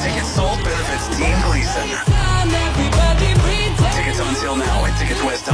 Tickets sold benefits Team Gleason. Tickets on sale now at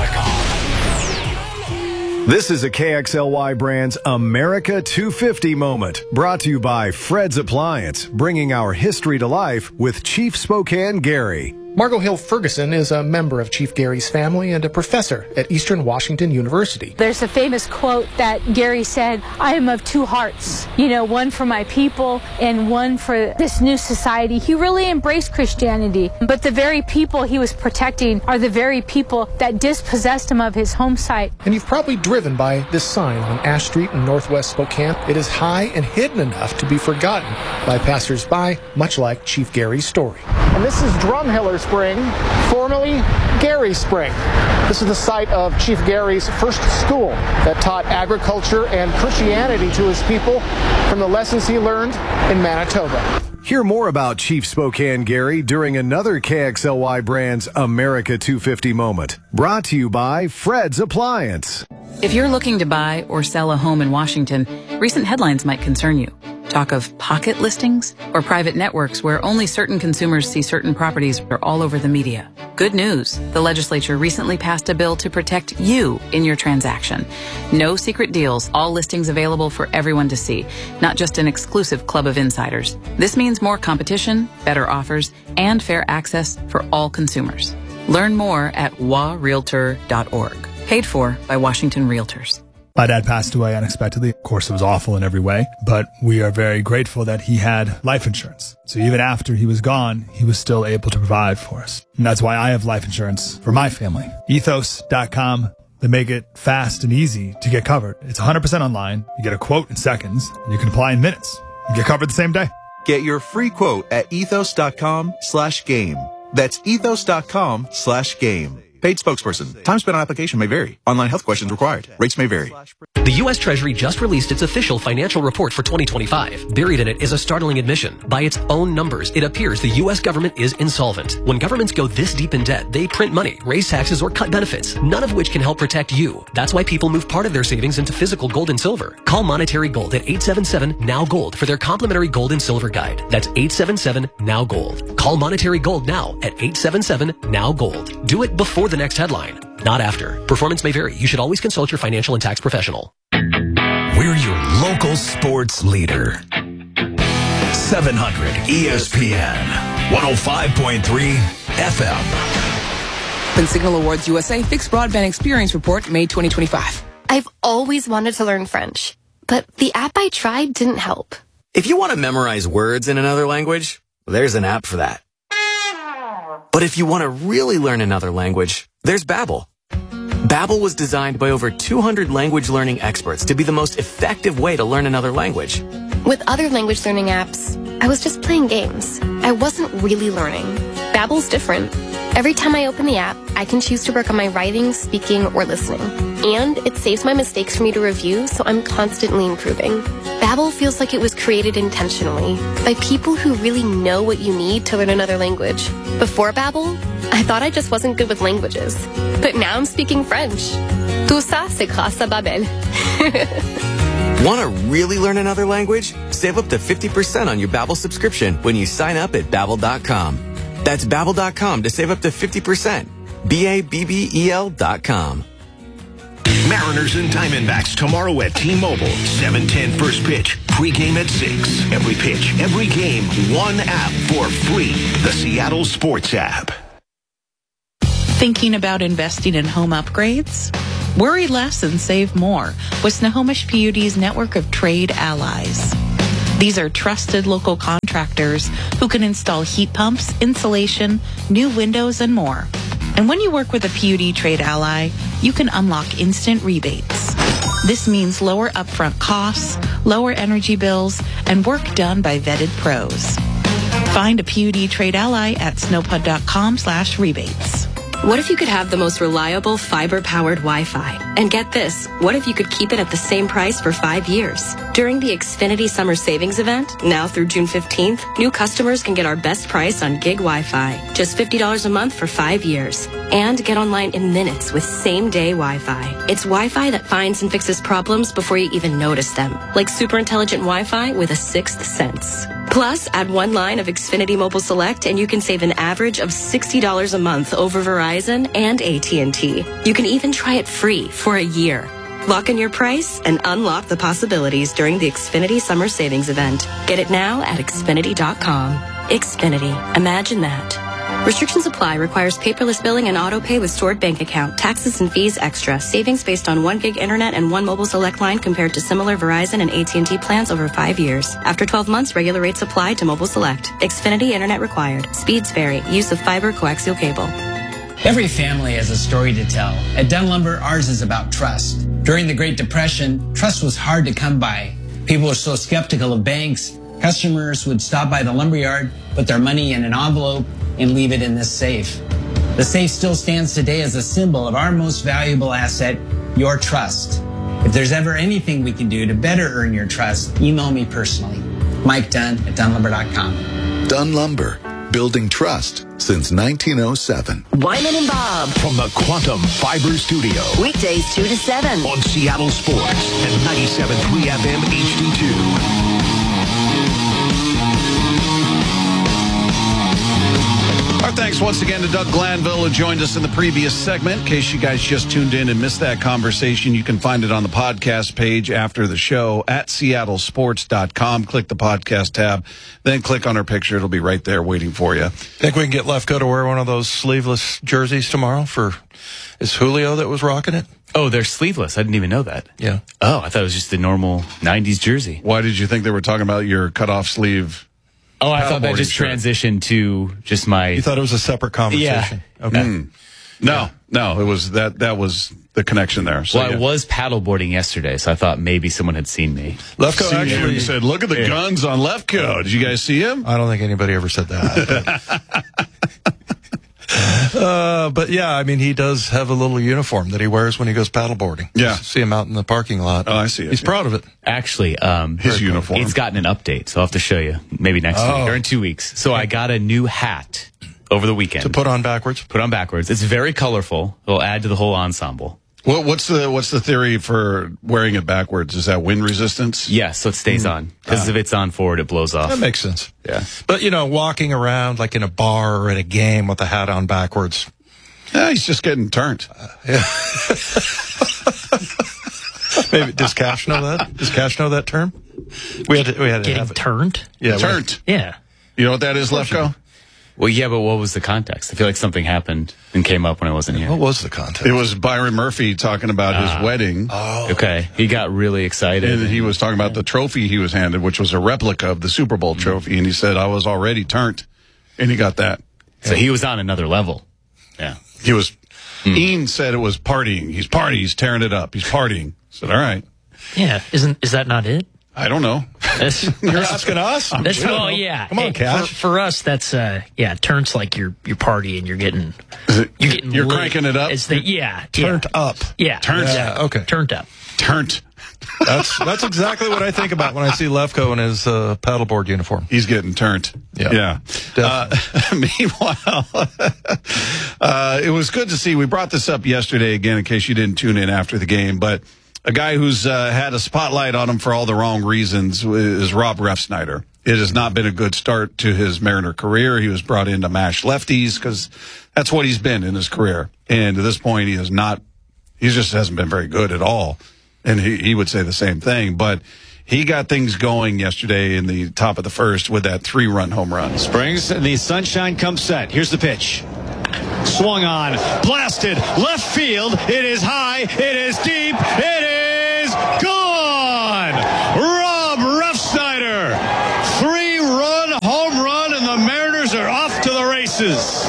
ticketswest.com. This is a KXLY Brands America 250 moment, brought to you by Fred's Appliance, bringing our history to life with Chief Spokane Gary. Margot Hill Ferguson is a member of Chief Gary's family and a professor at Eastern Washington University. There's a famous quote that Gary said, "I am of two hearts, one for my people and one for this new society." He really embraced Christianity, but the very people he was protecting are the very people that dispossessed him of his home site. And you've probably driven by this sign on Ash Street in Northwest Spokane. It is high and hidden enough to be forgotten by passers-by, much like Chief Gary's story. And this is Drumheller Spring, formerly Gary Spring. This is the site of Chief Gary's first school that taught agriculture and Christianity to his people from the lessons he learned in Manitoba. Hear more about Chief Spokane Gary during another KXLY Brands America 250 moment, brought to you by Fred's Appliance. If you're looking to buy or sell a home in Washington, recent headlines might concern you. Talk of pocket listings or private networks where only certain consumers see certain properties are all over the media. Good news. The legislature recently passed a bill to protect you in your transaction. No secret deals, all listings available for everyone to see, not just an exclusive club of insiders. This means more competition, better offers, and fair access for all consumers. Learn more at warealtor.org. Paid for by Washington Realtors. My dad passed away unexpectedly. Of course, it was awful in every way, but we are very grateful that he had life insurance. So even after he was gone, he was still able to provide for us. And that's why I have life insurance for my family. Ethos.com. They make it fast and easy to get covered. It's 100% online. You get a quote in seconds, and you can apply in minutes. You get covered the same day. Get your free quote at ethos.com/game. That's ethos.com/game. Paid spokesperson. Time spent on application may vary. Online health questions required. Rates may vary. The U.S. Treasury just released its official financial report for 2025. Buried in it is a startling admission. By its own numbers, it appears the U.S. government is insolvent. When governments go this deep in debt, they print money, raise taxes, or cut benefits, none of which can help protect you. That's why people move part of their savings into physical gold and silver. Call Monetary Gold at 877-NOW-GOLD for their complimentary gold and silver guide. That's 877-NOW-GOLD. Call Monetary Gold now at 877-NOW-GOLD. Do it before the next headline, not after. Performance may vary. You should always consult your financial and tax professional. We're your local sports leader. 700 ESPN, 105.3 FM. Signal Awards USA Fixed Broadband Experience Report, May 2025. I've always wanted to learn French, but the app I tried didn't help. If you want to memorize words in another language, there's an app for that. But if you want to really learn another language, there's Babbel. Babbel was designed by over 200 language learning experts to be the most effective way to learn another language. With other language learning apps, I was just playing games. I wasn't really learning. Babbel's different. Every time I open the app, I can choose to work on my writing, speaking, or listening. And it saves my mistakes for me to review, so I'm constantly improving. Babbel feels like it was created intentionally by people who really know what you need to learn another language. Before Babbel, I thought I just wasn't good with languages. But now I'm speaking French. Tout ça, c'est grâce à Babbel. Want to really learn another language? Save up to 50% on your Babbel subscription when you sign up at Babbel.com. That's Babbel.com to save up to 50%. Babbel.com. Mariners and Diamondbacks tomorrow at T-Mobile. 7:10 first pitch. Pre-game at 6. Every pitch, every game, one app for free. The Seattle Sports app. Thinking about investing in home upgrades? Worry less and save more with Snohomish PUD's network of trade allies. These are trusted local contractors who can install heat pumps, insulation, new windows, and more. And when you work with a PUD trade ally, you can unlock instant rebates. This means lower upfront costs, lower energy bills, and work done by vetted pros. Find a PUD trade ally at snowpud.com/rebates. What if you could have the most reliable fiber-powered Wi-Fi? And get this, what if you could keep it at the same price for 5 years? During the Xfinity Summer Savings Event, now through June 15th, new customers can get our best price on gig Wi-Fi, just $50 a month for 5 years. And get online in minutes with same-day Wi-Fi. It's Wi-Fi that finds and fixes problems before you even notice them, like super intelligent Wi-Fi with a sixth sense. Plus, add one line of Xfinity Mobile Select and you can save an average of $60 a month over Verizon and AT&T. You can even try it free for a year. Lock in your price and unlock the possibilities during the Xfinity Summer Savings Event. Get it now at Xfinity.com. Xfinity. Imagine that. Restrictions apply. Requires paperless billing and auto pay with stored bank account. Taxes and fees extra. Savings based on 1 gig internet and 1 mobile select line compared to similar Verizon and AT&T plans over 5 years. After 12 months, regular rates apply to mobile select. Xfinity internet required. Speeds vary. Use of fiber coaxial cable. Every family has a story to tell. At Dunn Lumber, ours is about trust. During the Great Depression, trust was hard to come by. People were so skeptical of banks. Customers would stop by the lumberyard, put their money in an envelope, and leave it in this safe. The safe still stands today as a symbol of our most valuable asset, your trust. If there's ever anything we can do to better earn your trust, email me personally. Mike Dunn at DunnLumber.com. Dunn Lumber, building trust since 1907. Wyman and Bob from the Quantum Fiber Studio. Weekdays 2 to 7 on Seattle Sports and 97.3 FM HD2. Our thanks once again to Doug Glanville, who joined us in the previous segment. In case you guys just tuned in and missed that conversation, you can find it on the podcast page after the show at seattlesports.com. Click the podcast tab, then click on our picture. It'll be right there waiting for you. Think we can get Lefko to wear one of those sleeveless jerseys tomorrow for... Is Julio that was rocking it? Oh, they're sleeveless. I didn't even know that. Yeah. Oh, I thought it was just the normal 90s jersey. Why did you think they were talking about your cutoff sleeve? Oh, I thought that just transitioned to just my... You thought it was a separate conversation? Yeah. Okay. No, it was that was the connection there. So, well, I was paddleboarding yesterday, so I thought maybe someone had seen me. Lefko actually said, look at the guns on Lefko. Did you guys see him? I don't think anybody ever said that. But yeah, I mean, he does have a little uniform that he wears when he goes paddleboarding. Yeah. You see him out in the parking lot. Oh, I see it. He's proud of it. Actually, his uniform. It's gotten an update, so I'll have to show you maybe next week or in 2 weeks. So I got a new hat over the weekend. To put on backwards? Put on backwards. It's very colorful. It'll add to the whole ensemble. What's the theory for wearing it backwards? Is that wind resistance? Yes, so it stays on. Because if it's on forward, it blows off. That makes sense. Yeah. But, walking around like in a bar or at a game with the hat on backwards. Yeah, he's just getting turned. Yeah. Maybe does Cash know that? Does Cash know that term? We had to getting have it. turned. Yeah, turned. Yeah. You know what that is, Lefko? Well, yeah, but what was the context? I feel like something happened and came up when I wasn't here. What was the context? It was Byron Murphy talking about his wedding. Oh, okay. He got really excited. And he was talking about the trophy he was handed, which was a replica of the Super Bowl trophy. And he said, I was already turned. And he got that. So he was on another level. Yeah. He was. Ian said it was partying. He's partying. He's tearing it up. He's partying. I said, all right. Yeah. Is that not it? I don't know. You're asking us? Well, yeah. Come on, Cash. For us, that's turns like you're partying. You're getting you're lit. cranking it up. Turned up. Yeah. Turned. Yeah, okay. Turned up. Turned. That's exactly what I think about when I see Lefko in his paddleboard uniform. He's getting turned. Yeah. Meanwhile, it was good to see. We brought this up yesterday again, in case you didn't tune in after the game, but a guy who's had a spotlight on him for all the wrong reasons is Rob Refsnyder. It has not been a good start to his Mariner career. He was brought in to mash lefties because that's what he's been in his career. And to this point, he just hasn't been very good at all. And he would say the same thing. But he got things going yesterday in the top of the first with that 3-run home run. Springs and the sunshine comes set. Here's the pitch. Swung on, blasted, left field. It is high, it is deep, it is gone! Rob Refsnyder, 3-run home run, and the Mariners are off to the races.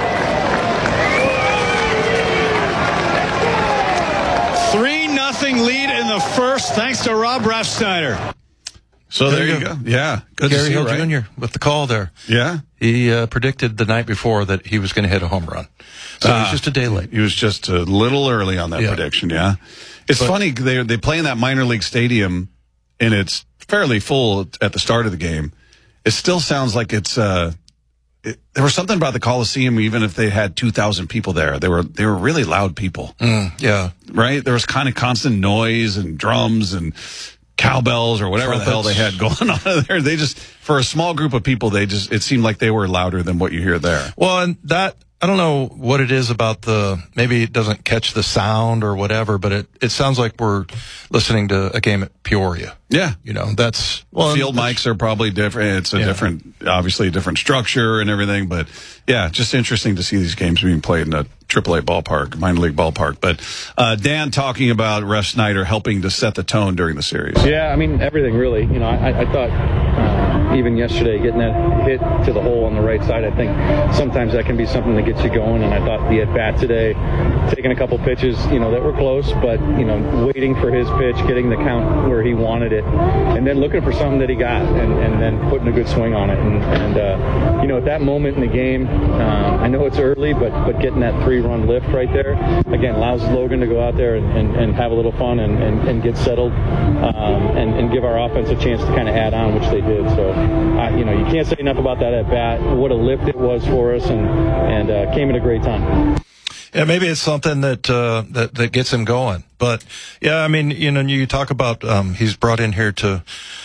Lead in the first, thanks to Rob Refsnyder. So there you go. Yeah. Good Gary to see Hill right? Jr. with the call there. Yeah. He predicted the night before that he was going to hit a home run. So he was just a day late. He was just a little early on that prediction, yeah. It's funny, they play in that minor league stadium, and it's fairly full at the start of the game. It still sounds like it's... there was something about the Coliseum, even if they had 2,000 people there. They were really loud people. Yeah. Right? There was kind of constant noise and drums and cowbells or whatever the hell they had going on there. They just, for a small group of people, it seemed like they were louder than what you hear there. Well, and that, I don't know what it is about maybe it doesn't catch the sound or whatever, but it sounds like we're listening to a game at Peoria. Yeah. That's... Field mics are probably different. It's a different, obviously a different structure and everything, but yeah, just interesting to see these games being played in a AAA ballpark, minor league ballpark. But Dan talking about Ref Snyder helping to set the tone during the series. Yeah, I mean, everything really. I thought even yesterday getting that hit to the hole on the right side, I think sometimes that can be something that gets you going. And I thought the at-bat today, taking a couple pitches, that were close, but, waiting for his pitch, getting the count where he wanted it, and then looking for something that he got and then putting a good swing on it. And at that moment in the game, I know it's early, but getting that 3-run lift right there, again, allows Logan to go out there and have a little fun and get settled and give our offense a chance to kind of add on, which they did. So, you can't say enough about that at bat. What a lift it was for us, and came at a great time. Yeah, maybe it's something that gets him going. But yeah, I mean, you talk about he's brought in here to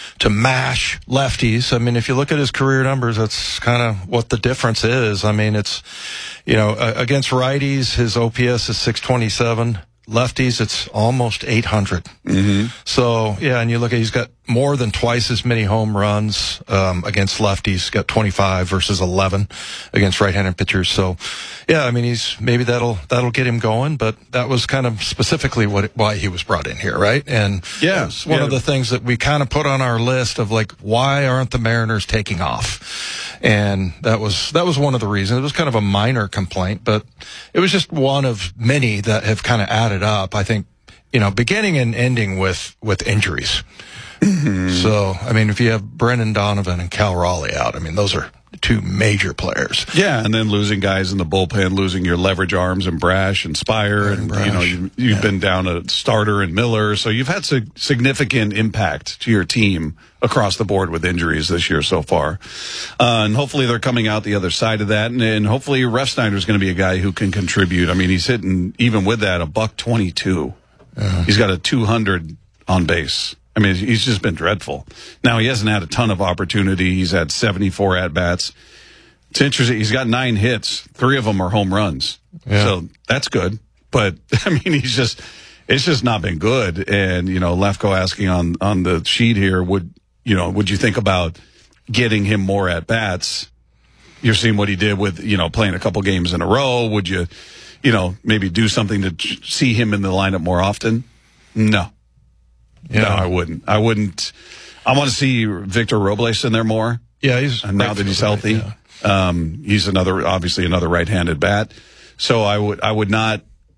mash lefties. I mean, if you look at his career numbers, that's kind of what the difference is. I mean, it's against righties, his OPS is 627. Lefties, it's almost 800. Mm-hmm. So, yeah, and you look at, he's got more than twice as many home runs against lefties. Got 25 versus 11 against right-handed pitchers. So, yeah, I mean, maybe that'll get him going. But that was kind of specifically why he was brought in here, right? And yeah, it's one of the things that we kind of put on our list of like, why aren't the Mariners taking off? And that was one of the reasons. It was kind of a minor complaint, but it was just one of many that have kind of added up. I think, beginning and ending with injuries. Mm-hmm. So, I mean, if you have Brendan Donovan and Cal Raleigh out, I mean, those are two major players. Yeah, and then losing guys in the bullpen, losing your leverage arms and Brash and Spire, and you've been down a starter and Miller, so you've had significant impact to your team across the board with injuries this year so far. And hopefully they're coming out the other side of that, and hopefully Ref Snyder's going to be a guy who can contribute. I mean, he's hitting, even with that, $122. He's got a 200 on base. I mean, he's just been dreadful. Now, he hasn't had a ton of opportunity. He's had 74 at-bats. It's interesting. He's got 9 hits. 3 of them are home runs. Yeah. So that's good. But, I mean, it's just not been good. And, Lefko asking on the sheet here, would you think about getting him more at-bats? You're seeing what he did with, playing a couple games in a row. Would you, maybe do something to see him in the lineup more often? No. No, I wouldn't. I want to see Victor Robles in there more. Yeah, he's now that he's healthy. Yeah. He's obviously another right-handed bat. So I would not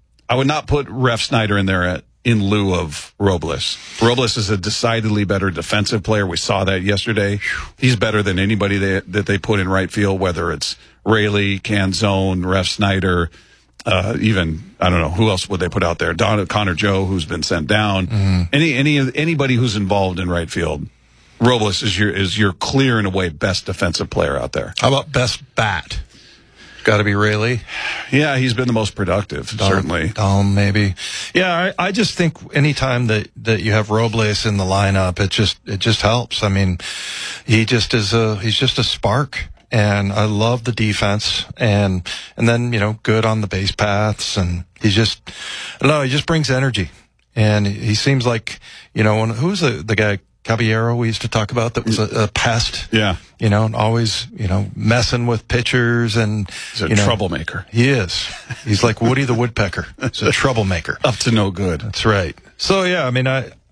put Ref Snyder in there in lieu of Robles. Robles is a decidedly better defensive player. We saw that yesterday. He's better than anybody that they put in right field, whether it's Raley, Canzone, Ref Snyder. Even, I don't know, who else would they put out there? Connor Joe, who's been sent down. Mm-hmm. Anybody who's involved in right field. Robles is your clear and away best defensive player out there. How about best bat? Got to be Raley. Yeah, he's been the most productive, certainly. Maybe. Yeah, I just think anytime that you have Robles in the lineup, it just helps. I mean, he's just a spark. And I love the defense and then, good on the base paths. And he just brings energy. And he seems like, who's the guy, Caballero, we used to talk about, that was a pest. Yeah. And always, messing with pitchers and. He's a troublemaker. He is. He's like Woody the Woodpecker. He's a troublemaker. Up to no good. That's right. So, yeah, I mean,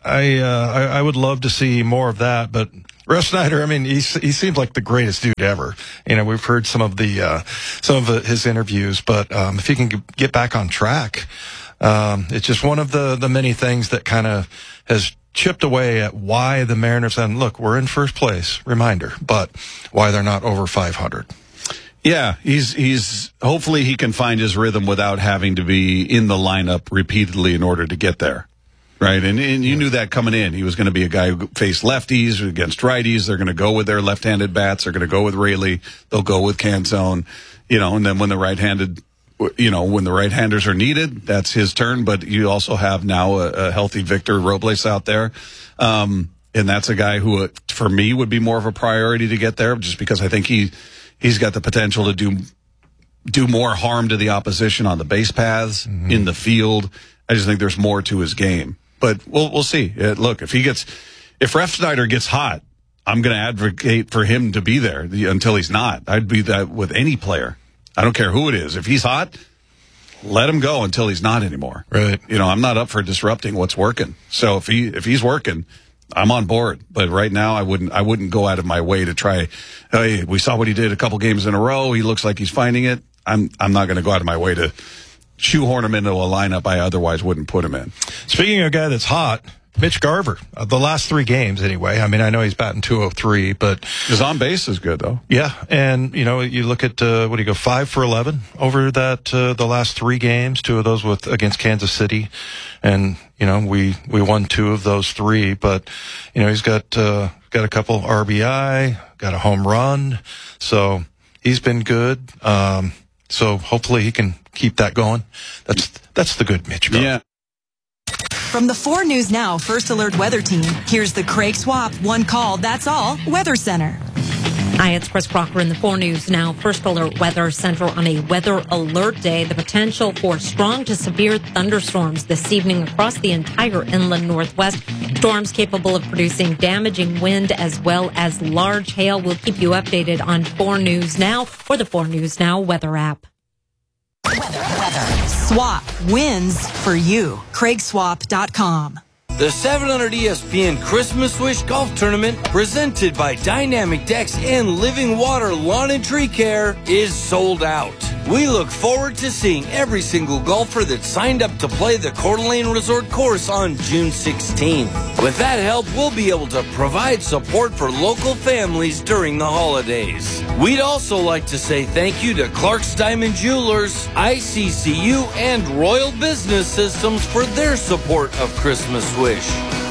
I would love to see more of that, but. Ref Snyder, I mean, he seems like the greatest dude ever. We've heard some of his interviews, but if he can get back on track, it's just one of the many things that kind of has chipped away at why the Mariners, and look, we're in first place, reminder, but why they're not over 500. Yeah, he's hopefully he can find his rhythm without having to be in the lineup repeatedly in order to get there. Right, and you knew that coming in. He was going to be a guy who faced lefties against righties. They're going to go with their left-handed bats. They're going to go with Raley. They'll go with Canzone, and then when the right-handed when the right-handers are needed, that's his turn. But you also have now a healthy Victor Robles out there. And that's a guy who, for me, would be more of a priority to get there, just because I think he's got the potential to do more harm to the opposition on the base paths, in the field. I just think there's more to his game. But we'll see. Look, if Refsnyder gets hot, I'm going to advocate for him to be there until he's not. I'd be that with any player. I don't care who it is. If he's hot, let him go until he's not anymore. Right. I'm not up for disrupting what's working. So if he's working, I'm on board. But right now, I wouldn't go out of my way to try. Hey, we saw what he did a couple games in a row. He looks like he's finding it. I'm not going to go out of my way to shoehorn him into a lineup I otherwise wouldn't put him in. Speaking of a guy that's hot, Mitch Garver, the last 3 games anyway. I mean, I know he's batting .203, but his on base is good though. Yeah, and you look at what do you go 5 for 11 over that the last 3 games. 2 of those against Kansas City, and we won 2 of those 3. But he's got a couple RBI, got a home run, so he's been good. So hopefully he can keep that going. That's the good Mitch Garver. Yeah. From the 4 News Now First Alert Weather Team, here's the Craig Swap One Call, That's All Weather Center. Hi, it's Chris Crocker in the 4 News Now First Alert Weather Center on a weather alert day. The potential for strong to severe thunderstorms this evening across the entire inland Northwest. Storms capable of producing damaging wind as well as large hail. We'll keep you updated on 4 News Now or the 4 News Now weather app. Weather. Swap wins for you. CraigSwap.com. The 700 ESPN Christmas Wish Golf Tournament, presented by Dynamic Decks and Living Water Lawn and Tree Care, is sold out. We look forward to seeing every single golfer that signed up to play the Coeur d'Alene Resort course on June 16th. With that help, we'll be able to provide support for local families during the holidays. We'd also like to say thank you to Clark's Diamond Jewelers, ICCU, and Royal Business Systems for their support of Christmas Wish.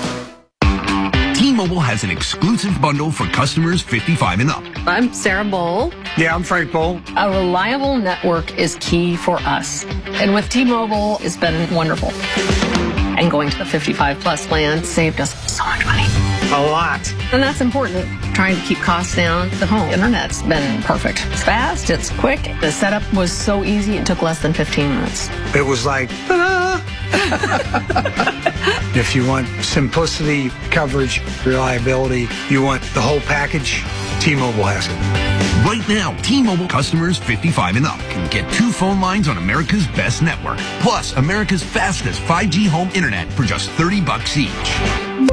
T-Mobile has an exclusive bundle for customers 55 and up. I'm Sarah Bowl. Yeah, I'm Frank Bowl. A reliable network is key for us. And with T-Mobile, it's been wonderful. And going to the 55 plus plan saved us so much money. A lot. And that's important. Trying to keep costs down. The home internet's been perfect. It's fast, it's quick. The setup was so easy, it took less than 15 minutes. It was like, If you want simplicity, coverage, reliability, you want the whole package, T-Mobile has it. Right now, T-Mobile customers 55 and up can get 2 phone lines on America's best network, plus America's fastest 5G home internet for just $30 each.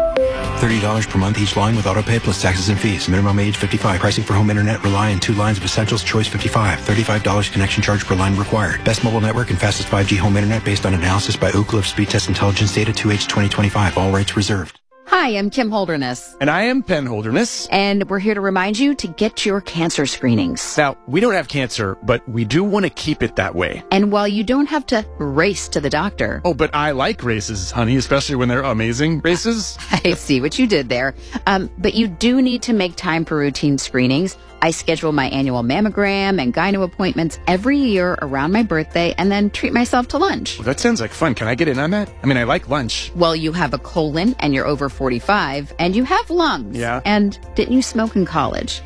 $30 per month each line with autopay plus taxes and fees. Minimum age 55. Pricing for home internet rely on 2 lines of essentials. Choice 55. $35 connection charge per line required. Best mobile network and fastest 5G home internet based on analysis by Ookla of Speed Test Intelligence data 2H 2025. All rights reserved. Hi, I'm Kim Holderness. And I am Penn Holderness. And we're here to remind you to get your cancer screenings. Now, we don't have cancer, but we do want to keep it that way. And while you don't have to race to the doctor. Oh, but I like races, honey, especially when they're amazing races. I see what you did there. But you do need to make time for routine screenings. I schedule my annual mammogram and gyno appointments every year around my birthday and then treat myself to lunch. Well, that sounds like fun. Can I get in on that? I mean, I like lunch. Well, you have a colon and you're over 45 and you have lungs. Yeah. And didn't you smoke in college?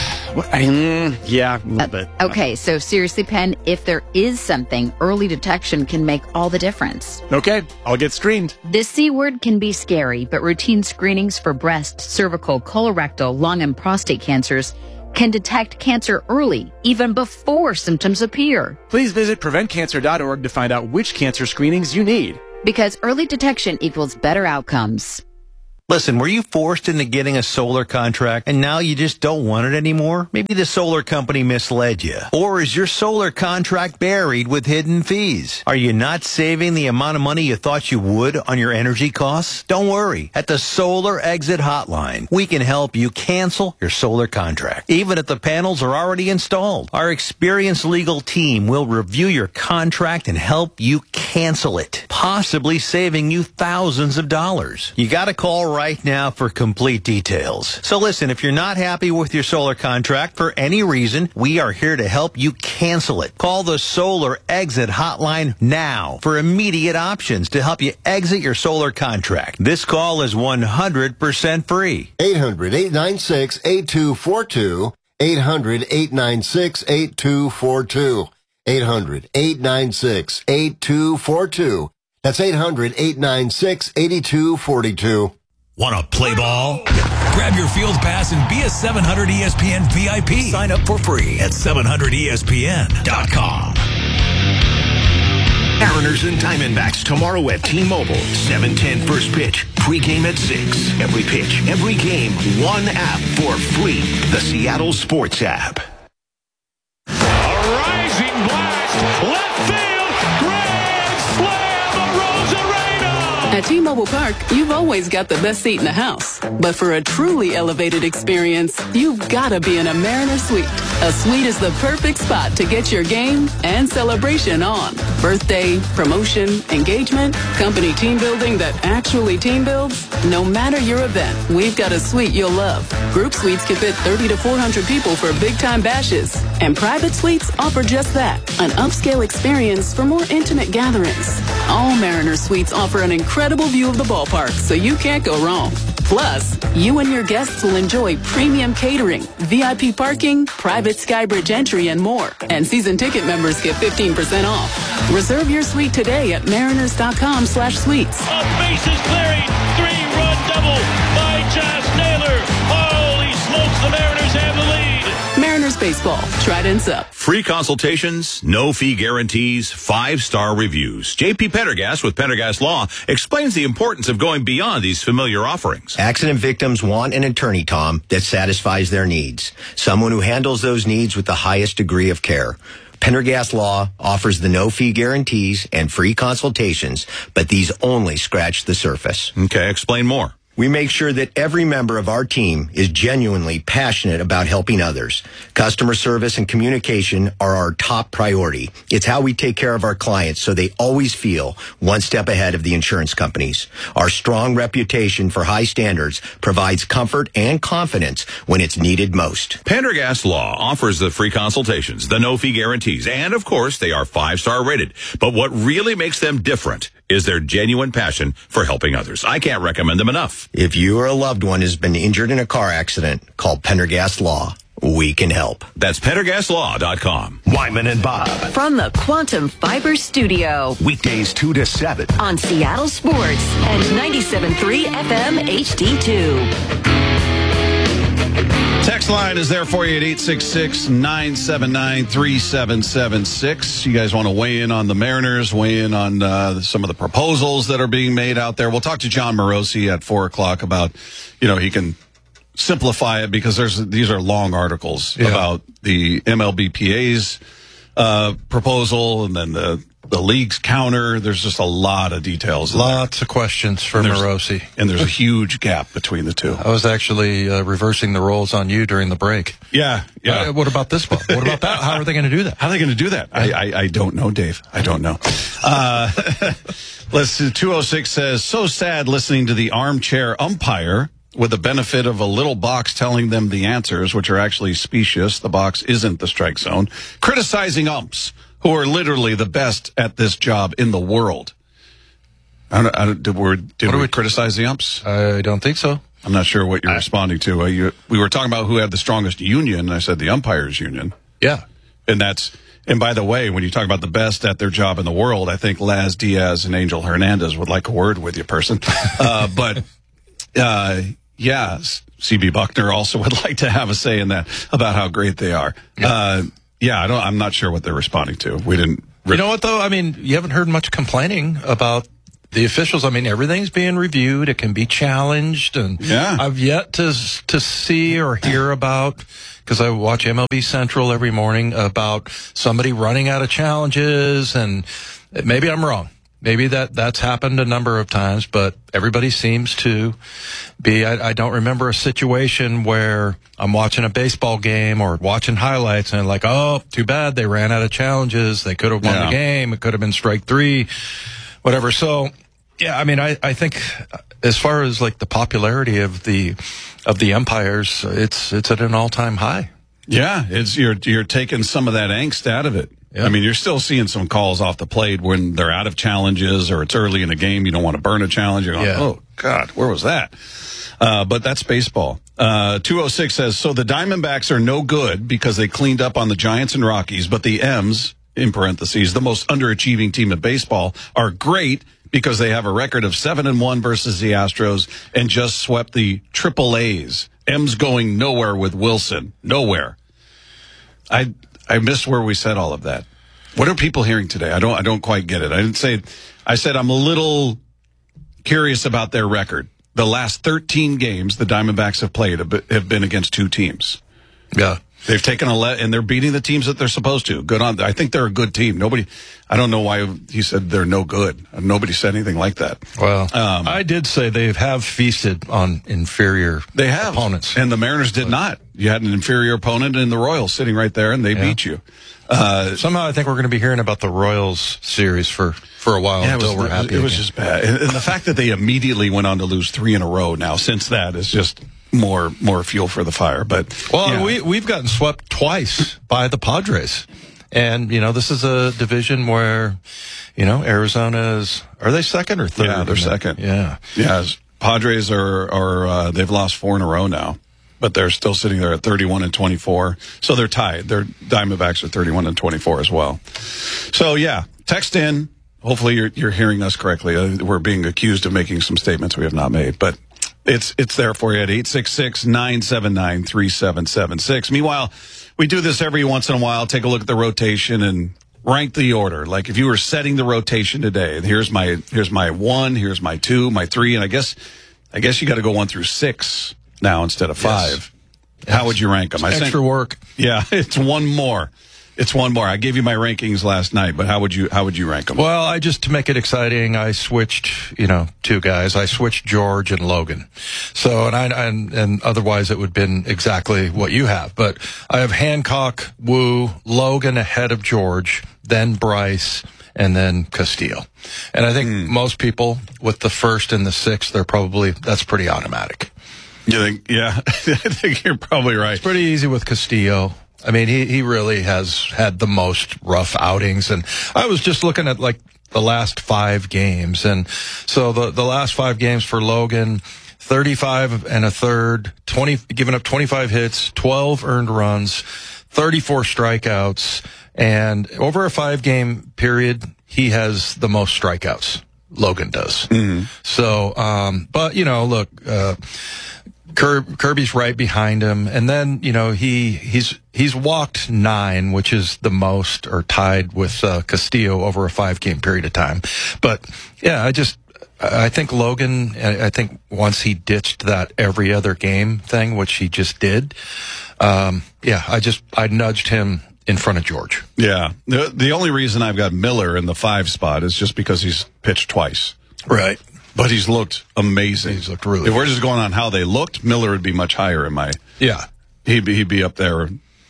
Yeah, a little bit. Okay, so seriously, Penn, if there is something, early detection can make all the difference. Okay, I'll get screened. This C word can be scary, but routine screenings for breast, cervical, colorectal, lung, and prostate cancers can detect cancer early, even before symptoms appear. Please visit PreventCancer.org to find out which cancer screenings you need. Because early detection equals better outcomes. Listen, were you forced into getting a solar contract and now you just don't want it anymore? Maybe the solar company misled you. Or is your solar contract buried with hidden fees? Are you not saving the amount of money you thought you would on your energy costs? Don't worry. At the Solar Exit Hotline, we can help you cancel your solar contract, even if the panels are already installed. Our experienced legal team will review your contract and help you cancel it, possibly saving you thousands of dollars. You got to call right now for complete details. So listen, if you're not happy with your solar contract for any reason, we are here to help you cancel it. Call the Solar Exit Hotline now for immediate options to help you exit your solar contract. This call is 100% free. 800-896-8242. 800-896-8242. 800-896-8242. That's 800-896-8242. Want to play ball? Grab your field pass and be a 700 ESPN VIP. Sign up for free at 700ESPN.com. Mariners and Diamondbacks tomorrow at T-Mobile. 7:10 first pitch. Pre-game at 6. Every pitch, every game, one app for free. The Seattle Sports app. A rising blast. Left field. Grand slam. Rosarena. At T-Mobile Park, you've always got the best seat in the house. But for a truly elevated experience, you've got to be in a Mariner Suite. A suite is the perfect spot to get your game and celebration on. Birthday, promotion, engagement, company team building that actually team builds. No matter your event, we've got a suite you'll love. Group suites can fit 30 to 400 people for big-time bashes. And private suites offer just that, an upscale experience for more intimate gatherings. All Mariner Suites offer an incredible view of the ballpark, so you can't go wrong. Plus, you and your guests will enjoy premium catering, VIP parking, private Skybridge entry, and more. And season ticket members get 15% off. Reserve your suite today at mariners.com/suites. A bases clearing. 3-run double by Josh Naylor. Holy smokes, the Mariners have the lead. Mariners baseball. Trident's up. Free consultations, no fee guarantees, 5-star reviews. J.P. Pendergast with Pendergast Law explains the importance of going beyond these familiar offerings. Accident victims want an attorney, Tom, that satisfies their needs. Someone who handles those needs with the highest degree of care. Pendergast Law offers the no-fee guarantees and free consultations, but these only scratch the surface. Okay, explain more. We make sure that every member of our team is genuinely passionate about helping others. Customer service and communication are our top priority. It's how we take care of our clients so they always feel one step ahead of the insurance companies. Our strong reputation for high standards provides comfort and confidence when it's needed most. Pendergast Law offers the free consultations, the no-fee guarantees, and of course, they are 5-star rated. But what really makes them different is their genuine passion for helping others. I can't recommend them enough. If you or a loved one has been injured in a car accident, call Pendergast Law. We can help. That's PendergastLaw.com. Wyman and Bob. From the Quantum Fiber Studio. Weekdays 2 to 7. On Seattle Sports and 97.3 FM HD2. Text line is there for you at 866-979-3776. You guys want to weigh in on the Mariners, weigh in on some of the proposals that are being made out there. We'll talk to John Morosi at 4 o'clock about, he can simplify it because these are long articles about the MLBPA's proposal and then the league's counter. There's just a lot of details. Lots of questions for Morosi. And there's a huge gap between the two. I was actually reversing the roles on you during the break. Yeah. What about this one? What about that? How are they going to do that? How are they going to do that? I don't know, Dave. I don't know. Let's see. 206 says, so sad listening to the armchair umpire with the benefit of a little box telling them the answers, which are actually specious. The box isn't the strike zone. Criticizing umps, who are literally the best at this job in the world. Did we criticize the umps? I don't think so. I'm not sure what you're responding to. We were talking about who had the strongest union, and I said the umpires union. Yeah. And by the way, when you talk about the best at their job in the world, I think Laz Diaz and Angel Hernandez would like a word with you, person. Yeah, CB Buckner also would like to have a say in that about how great they are. Yeah. I'm not sure what they're responding to. We didn't. You know what though? I mean, you haven't heard much complaining about the officials. I mean, everything's being reviewed. It can be challenged, and I've yet to see or hear about, because I watch MLB Central every morning, about somebody running out of challenges, and maybe I'm wrong. Maybe that's happened a number of times, but everybody seems to be. I don't remember a situation where I'm watching a baseball game or watching highlights and like, oh, too bad they ran out of challenges. They could have won the game. It could have been strike 3, whatever. So, yeah, I mean, I think as far as like the popularity of the umpires, it's at an all-time high. Yeah, you're taking some of that angst out of it. Yeah. I mean, you're still seeing some calls off the plate when they're out of challenges or it's early in a game. You don't want to burn a challenge. You're going, oh, God, where was that? But that's baseball. 206 says, so the Diamondbacks are no good because they cleaned up on the Giants and Rockies, but the M's, in parentheses, the most underachieving team in baseball, are great because they have a record of 7-1 versus the Astros and just swept the Triple A's. M's going nowhere with Wilson. Nowhere. I missed where we said all of that. What are people hearing today? I don't quite get it. I said I'm a little curious about their record. The last 13 games the Diamondbacks have played have been against two teams. Yeah. They've taken and they're beating the teams that they're supposed to. Good on. I think they're a good team. I don't know why he said they're no good. Nobody said anything like that. Well, I did say they have feasted on inferior opponents. And the Mariners did not. You had an inferior opponent in the Royals sitting right there, and they beat you. Somehow I think we're going to be hearing about the Royals series for a while until we're happy. It was just bad. And the fact that they immediately went on to lose 3 in a row now since that is just more fuel for the fire. But we've gotten swept twice by the Padres. And, this is a division where, Arizona are they second or third? Yeah, they're second. Yeah. Yeah. Padres are they've lost 4 in a row now, but they're still sitting there at 31-24. So they're tied. Their Diamondbacks are 31-24 as well. So yeah, text in. Hopefully you're hearing us correctly. We're being accused of making some statements we have not made, but it's there for you at 866-979-3776. Meanwhile, we do this every once in a while. Take a look at the rotation and rank the order. Like if you were setting the rotation today, here's my 1, here's my 2, my 3, and I guess you got to go 1 through 6 now instead of 5. Yes. How would you rank them? Extra work. Yeah, it's one more. It's one more. I gave you my rankings last night, but how would you rank them? Well, to make it exciting, I switched, 2 guys. I switched George and Logan. So, and otherwise it would have been exactly what you have. But I have Hancock, Wu, Logan ahead of George, then Bryce, and then Castillo. And I think most people with the 1st and the 6th, that's pretty automatic. You think? Yeah, I think you're probably right. It's pretty easy with Castillo. I mean, he really has had the most rough outings. And I was just looking at like the last 5 games. And so the last 5 games for Logan, 35 and a third, giving up 25 hits, 12 earned runs, 34 strikeouts. And over a 5-game period, he has the most strikeouts. Logan does. Mm-hmm. So, but look, Kirby's right behind him, and then he's walked 9, which is the most, or tied with Castillo over a 5-game period of time. But yeah, I think Logan. I think once he ditched that every other game thing, which he just did. I nudged him in front of George. Yeah, the only reason I've got Miller in the 5 spot is just because he's pitched twice. Right. But he's looked amazing. He's looked really good. If we're just going on how they looked, Miller would be much higher in my... Yeah. He'd be up there.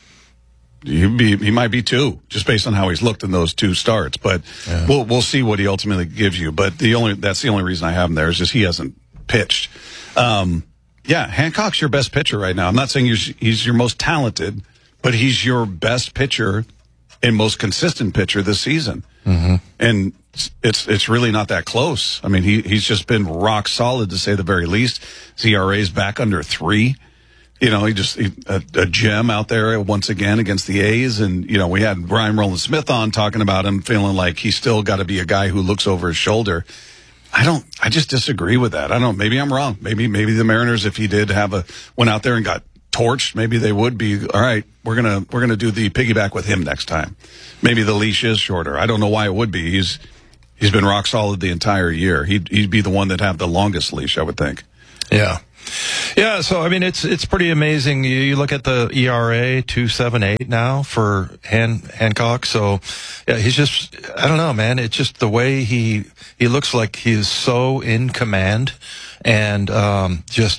He might be 2, just based on how he's looked in those 2 starts. But we'll see what he ultimately gives you. But that's the only reason I have him there is just he hasn't pitched. Hancock's your best pitcher right now. I'm not saying he's your most talented, but he's your best pitcher and most consistent pitcher this season. Mm-hmm. And it's really not that close. I mean, he's just been rock solid, to say the very least. His ERA's back under 3. A gem out there once again against the A's. And, we had Brian Rowland Smith on talking about him, feeling like he's still got to be a guy who looks over his shoulder. I just disagree with that. Maybe I'm wrong. Maybe the Mariners, if he did went out there and got torched, maybe they would be, all right, we're gonna do the piggyback with him next time. Maybe the leash is shorter. I don't know why it would be. He's been rock solid the entire year. He'd be the one that'd have the longest leash, I would think. Yeah. Yeah, so I mean it's pretty amazing. You look at the ERA 2.78 now for Hancock. So yeah, he's just, I don't know, man. It's just the way he looks like he is so in command, and just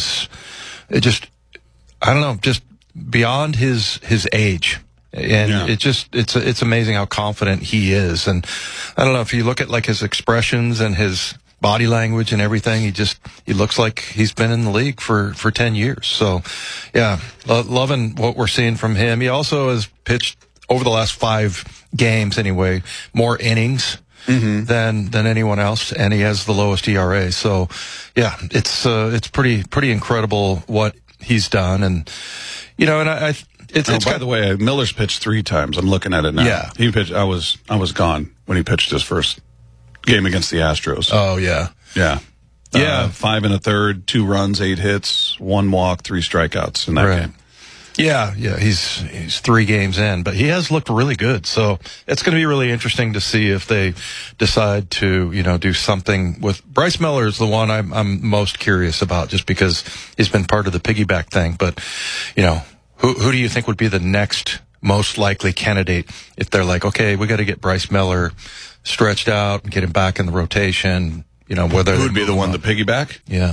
beyond his age. And it's amazing how confident he is. And I don't know if you look at like his expressions and his body language and everything. He looks like he's been in the league for 10 years. So, yeah, loving what we're seeing from him. He also has pitched over the last 5 games anyway, more innings than anyone else, and he has the lowest ERA. So, yeah, it's pretty incredible what he's done. And, you know, and it's by the way, Miller's pitched 3 times. I'm looking at it now. Yeah. He pitched, I was gone when he pitched his first game against the Astros. Oh, yeah. Yeah. Yeah. 5 1/3, 2 runs, 8 hits, 1 walk, 3 strikeouts in that game. Yeah, he's 3 games in, but he has looked really good. So it's going to be really interesting to see if they decide to, you know, do something with Bryce Miller is the one I'm most curious about, just because he's been part of the piggyback thing. But, you know, who do you think would be the next most likely candidate if they're like, okay, we got to get Bryce Miller stretched out and get him back in the rotation? You know, whether who would be the one to piggyback? Yeah.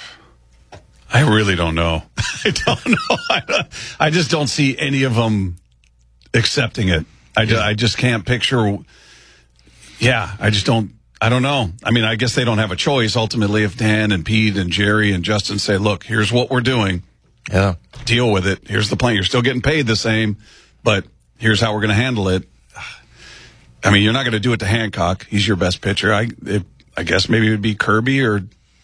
I really don't know. I don't know. I just don't see any of them accepting it. I just can't picture. Yeah, I don't know. I mean, I guess they don't have a choice. Ultimately, if Dan and Pete and Jerry and Justin say, look, here's what we're doing. Yeah. Deal with it. Here's the plan. You're still getting paid the same, but here's how we're going to handle it. I mean, you're not going to do it to Hancock. He's your best pitcher. I guess maybe it would be Kirby or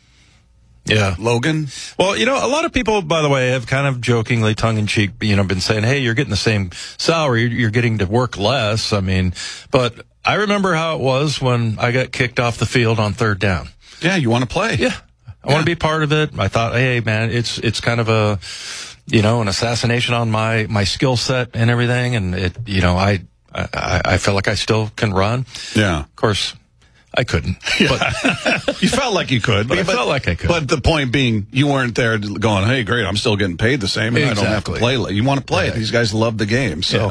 Logan. Well, you know, a lot of people, by the way, have kind of jokingly, tongue-in-cheek, you know, been saying, hey, you're getting the same salary, you're getting to work less. I mean, but I remember how it was when I got kicked off the field on 3rd down. Yeah, you want to play. Yeah. I want to be part of it. I thought, hey, man, it's kind of a, you know, an assassination on my skill set and everything. And it, you know, I feel like I still can run. Yeah. Of course, I couldn't. But you felt like you could. But I felt like I could. But the point being, you weren't there going, hey, great, I'm still getting paid the same, and I don't have to play. You want to play. Right. These guys love the game. So,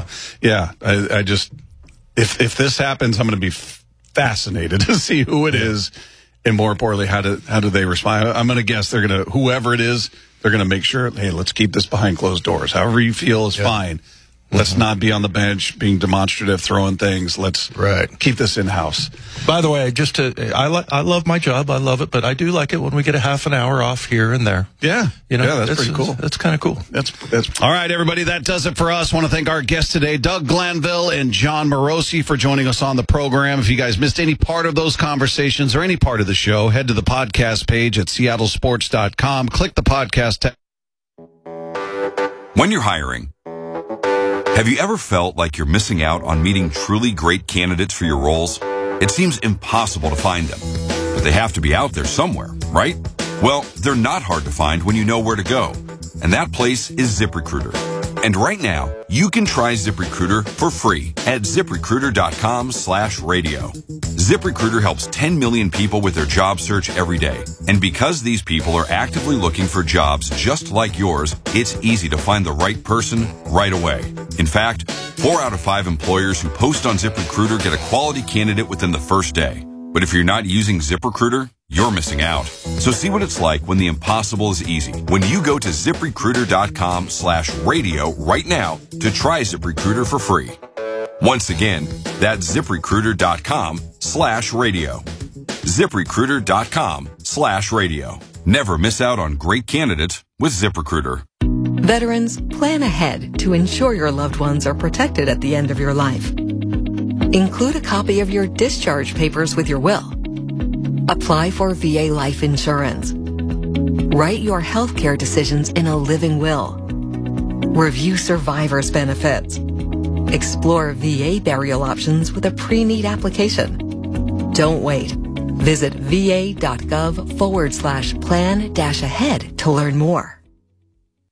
I just, if this happens, I'm going to be fascinated to see who it is, and more importantly, how do they respond. I'm going to guess whoever it is, they're going to make sure, hey, let's keep this behind closed doors. However you feel is fine. Let's not be on the bench being demonstrative, throwing things. Let's keep this in-house. By the way, I love my job. I love it, but I do like it when we get a half an hour off here and there. Yeah. You know, that's pretty cool. That's kind of cool. That's all right, everybody. That does it for us. Want to thank our guests today, Doug Glanville and John Morosi, for joining us on the program. If you guys missed any part of those conversations or any part of the show, head to the podcast page at seattlesports.com. Click the podcast tab. When you're hiring, have you ever felt like you're missing out on meeting truly great candidates for your roles? It seems impossible to find them, but they have to be out there somewhere, right? Well, they're not hard to find when you know where to go, and that place is ZipRecruiter. And right now, you can try ZipRecruiter for free at ZipRecruiter.com/radio. ZipRecruiter helps 10 million people with their job search every day. And because these people are actively looking for jobs just like yours, it's easy to find the right person right away. In fact, 4 out of 5 employers who post on ZipRecruiter get a quality candidate within the first day. But if you're not using ZipRecruiter, you're missing out. So see what it's like when the impossible is easy. When you go to ZipRecruiter.com/radio right now to try ZipRecruiter for free. Once again, that's ZipRecruiter.com/radio. ZipRecruiter.com/radio. Never miss out on great candidates with ZipRecruiter. Veterans, plan ahead to ensure your loved ones are protected at the end of your life. Include a copy of your discharge papers with your will. Apply for VA life insurance. Write your healthcare decisions in a living will. Review survivor's benefits. Explore VA burial options with a pre-need application. Don't wait. Visit va.gov/plan-ahead to learn more.